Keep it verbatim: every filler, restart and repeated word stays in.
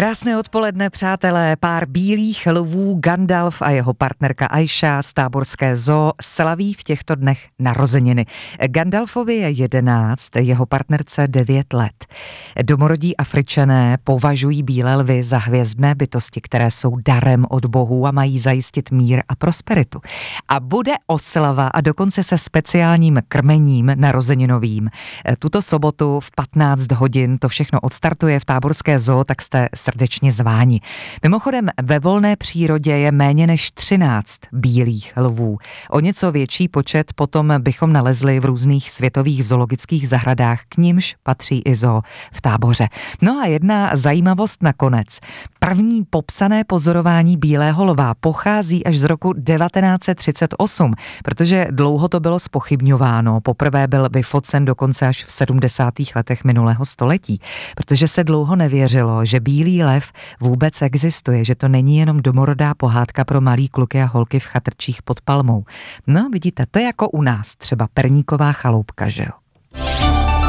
Krásné odpoledne, přátelé. Pár bílých lvů Gandalf a jeho partnerka Aisha z táborské zoo slaví v těchto dnech narozeniny. Gandalfovi je jedenáct, jeho partnerce devět let. Domorodí Afričané považují bílé lvy za hvězdné bytosti, které jsou darem od bohů a mají zajistit mír a prosperitu. A bude oslava a dokonce se speciálním krmením narozeninovým. Tuto sobotu v patnáct hodin to všechno odstartuje v táborské zoo, tak jste srdečně zváni. Mimochodem, ve volné přírodě je méně než třináct bílých lvů. O něco větší počet potom bychom nalezli v různých světových zoologických zahradách, k nimž patří i zoo v Táboře. No a jedna zajímavost nakonec. První popsané pozorování bílého lva pochází až z roku devatenáct set třicet osm, protože dlouho to bylo zpochybňováno. Poprvé byl vyfocen dokonce až v sedmdesátých letech minulého století, protože se dlouho nevěřilo, že bílý lev vůbec existuje, že to není jenom domorodá pohádka pro malý kluky a holky v chatrčích pod palmou. No, vidíte, to je jako u nás, třeba Perníková chaloupka, že jo?